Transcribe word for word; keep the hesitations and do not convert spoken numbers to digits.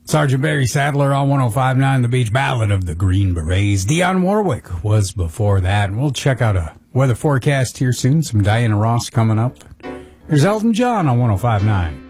Sergeant Barry Sadler on one oh five point nine The Beach, Ballad of the Green Berets. Dionne Warwick was before that. And we'll check out a weather forecast here soon. Some Diana Ross coming up. Here's Elton John on one oh five point nine.